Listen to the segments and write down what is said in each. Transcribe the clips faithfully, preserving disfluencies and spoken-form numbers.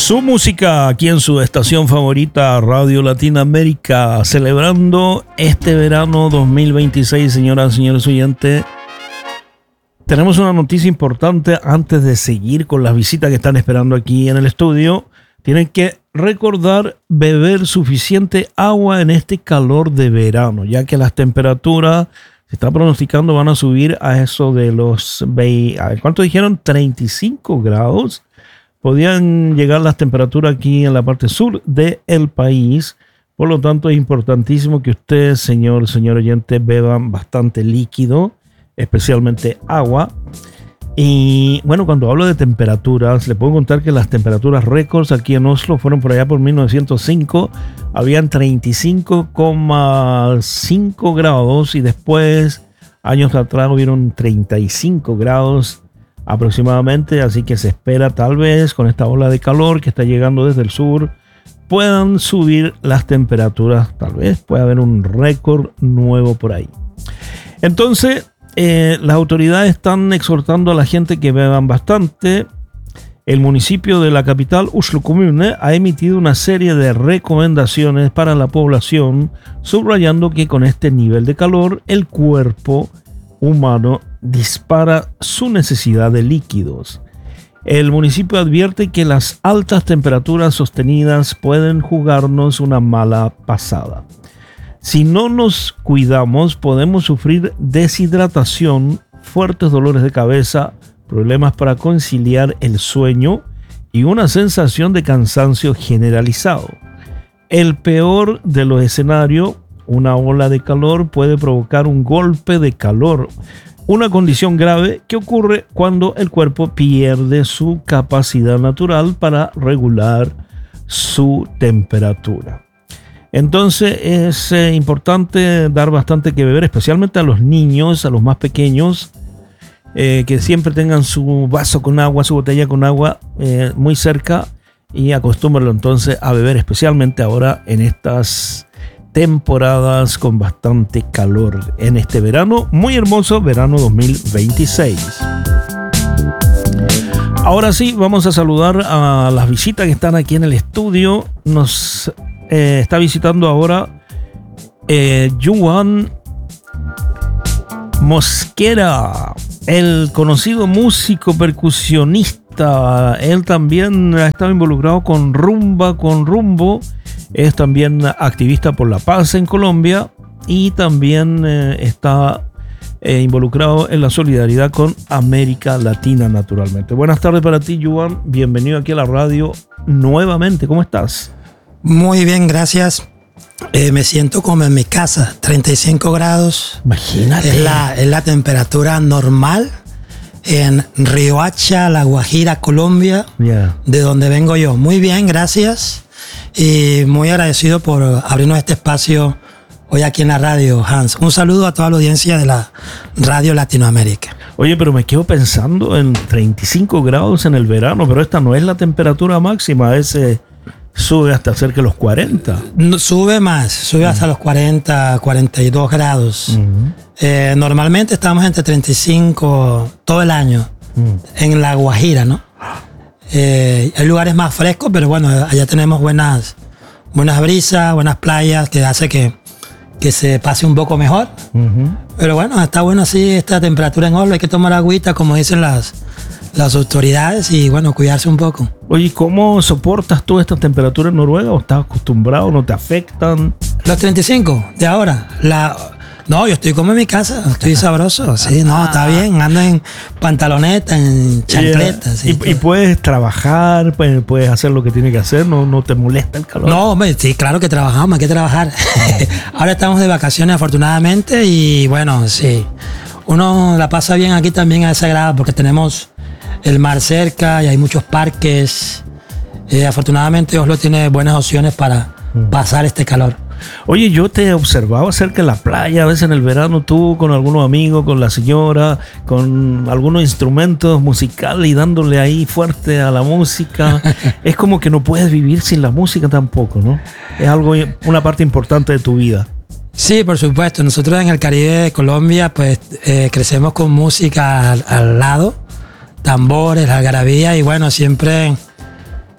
Su música aquí en su estación favorita, Radio Latinoamérica, celebrando este verano dos mil veintiséis, señoras y señores oyentes. Tenemos una noticia importante antes de seguir con las visitas que están esperando aquí en el estudio. Tienen que recordar beber suficiente agua en este calor de verano, ya que las temperaturas se está pronosticando van a subir a eso de los, ¿cuánto dijeron? treinta y cinco grados. Podían llegar las temperaturas aquí en la parte sur del país. Por lo tanto, es importantísimo que usted, señor, señor oyente, beban bastante líquido, especialmente agua. Y bueno, cuando hablo de temperaturas, le puedo contar que las temperaturas récords aquí en Oslo fueron por allá por mil novecientos cinco. Habían treinta y cinco coma cinco grados y después, años atrás, hubieron treinta y cinco grados aproximadamente. Así que se espera tal vez con esta ola de calor que está llegando desde el sur, puedan subir las temperaturas. Tal vez pueda haber un récord nuevo por ahí. Entonces, Eh, las autoridades están exhortando a la gente que beban bastante. El municipio de la capital, Oslo Kommune, ha emitido una serie de recomendaciones para la población, subrayando que con este nivel de calor, el cuerpo humano dispara su necesidad de líquidos. El municipio advierte que las altas temperaturas sostenidas pueden jugarnos una mala pasada. Si no nos cuidamos, podemos sufrir deshidratación, fuertes dolores de cabeza, problemas para conciliar el sueño y una sensación de cansancio generalizado. El peor de los escenarios, una ola de calor puede provocar un golpe de calor, una condición grave que ocurre cuando el cuerpo pierde su capacidad natural para regular su temperatura. Entonces es eh, importante dar bastante que beber, especialmente a los niños, a los más pequeños, eh, que siempre tengan su vaso con agua, su botella con agua eh, muy cerca y acostúmbrenlo entonces a beber, especialmente ahora en estas temporadas con bastante calor, en este verano muy hermoso, verano dos mil veintiséis. Ahora sí, vamos a saludar a las visitas que están aquí en el estudio. Nos Eh, está visitando ahora eh, Johan Mosquera, el conocido músico percusionista. Él también ha estado involucrado con Rumba con Rumbo. Es también activista por la paz en Colombia y también eh, está eh, involucrado en la solidaridad con América Latina, naturalmente. Buenas tardes para ti, Johan. Bienvenido aquí a la radio nuevamente. ¿Cómo estás? Muy bien, gracias. Eh, me siento como en mi casa, treinta y cinco grados. Imagínate. Es la, es la temperatura normal en Riohacha, La Guajira, Colombia, yeah. De donde vengo yo. Muy bien, gracias. Y muy agradecido por abrirnos este espacio hoy aquí en la radio, Hans. Un saludo a toda la audiencia de la Radio Latinoamérica. Oye, pero me quedo pensando en treinta y cinco grados en el verano, pero esta no es la temperatura máxima, ese... Sube hasta cerca de los cuarenta. No, sube más, sube uh-huh. hasta los cuarenta, cuarenta y dos grados. Uh-huh. Eh, normalmente estamos entre treinta y cinco todo el año uh-huh. en La Guajira, ¿no? Eh, hay lugares más frescos, pero bueno, allá tenemos buenas, buenas brisas, buenas playas que hace que, que se pase un poco mejor. Uh-huh. Pero bueno, está bueno así esta temperatura en Oslo. Hay que tomar agüita, como dicen las... las autoridades y bueno, cuidarse un poco. Oye, ¿cómo soportas tú estas temperaturas en Noruega? ¿O estás acostumbrado? ¿No te afectan? Los treinta y cinco de ahora. La, no, yo estoy como en mi casa, estoy sabroso. Sí, no, está bien. Ando en pantaloneta, en chancletas. Sí, y, y puedes trabajar, puedes, puedes hacer lo que tienes que hacer, no, no te molesta el calor. No, hombre, sí, claro que trabajamos, hay que trabajar. Ahora estamos de vacaciones afortunadamente y bueno, sí. Uno la pasa bien aquí también a esa grada porque tenemos el mar cerca y hay muchos parques. Eh, afortunadamente Oslo tiene buenas opciones para mm. pasar este calor. Oye, yo te he observado cerca de la playa, a veces en el verano tú con algunos amigos, con la señora, con algunos instrumentos musicales y dándole ahí fuerte a la música. Es como que no puedes vivir sin la música tampoco, ¿no? Es algo, una parte importante de tu vida. Sí, por supuesto. Nosotros en el Caribe de Colombia pues eh, crecemos con música al, al lado, tambores, algarabía y bueno, siempre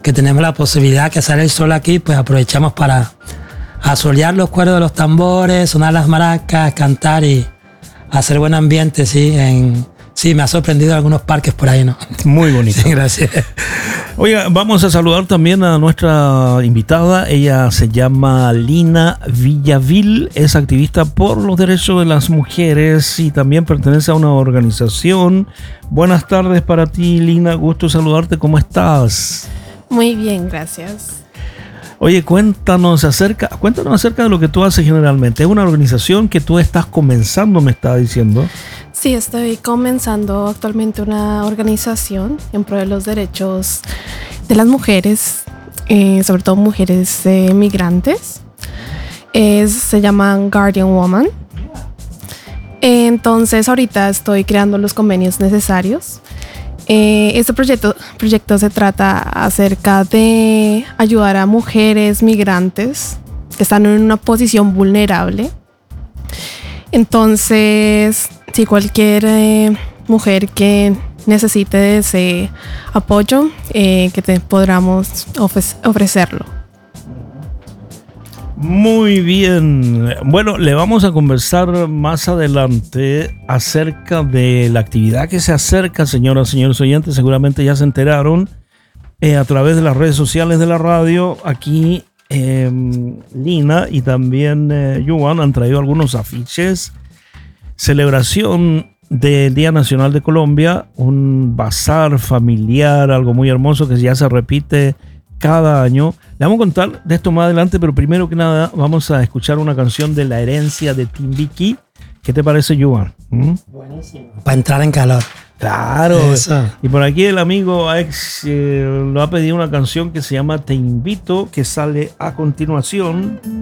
que tenemos la posibilidad que sale el sol aquí, pues aprovechamos para asolear los cueros de los tambores, sonar las maracas, cantar y hacer buen ambiente, sí. En, sí, me ha sorprendido algunos parques por ahí, ¿no? Muy bonito. Sí, gracias. Oiga, vamos a saludar también a nuestra invitada. Ella se llama Lina Villavil, es activista por los derechos de las mujeres y también pertenece a una organización. Buenas tardes para ti, Lina, gusto saludarte, ¿cómo estás? Muy bien, gracias. Oye, cuéntanos acerca, cuéntanos acerca de lo que tú haces generalmente. Es una organización que tú estás comenzando, me está diciendo. Sí, estoy comenzando actualmente una organización en pro de los derechos de las mujeres, eh, sobre todo mujeres eh, migrantes. Es, se llaman Guardian Woman. Entonces, ahorita estoy creando los convenios necesarios. Eh, este proyecto, proyecto se trata acerca de ayudar a mujeres migrantes que están en una posición vulnerable. Entonces, si cualquier eh, mujer que necesite de ese apoyo, eh, que te podamos ofre- ofrecerlo. Muy bien. Bueno, le vamos a conversar más adelante acerca de la actividad que se acerca, señoras y señores oyentes. Seguramente ya se enteraron eh, a través de las redes sociales de la radio. Aquí eh, Lina y también eh, Joan han traído algunos afiches. Celebración del Día Nacional de Colombia, un bazar familiar, algo muy hermoso que ya se repite cada año. Le vamos a contar de esto más adelante, pero primero que nada vamos a escuchar una canción de La Herencia de Timbiquí. ¿Qué te parece, Joan? ¿Mm? Buenísimo. Para entrar en calor. Claro. Eso. Y por aquí el amigo Alex eh, nos ha pedido una canción que se llama Te Invito, que sale a continuación.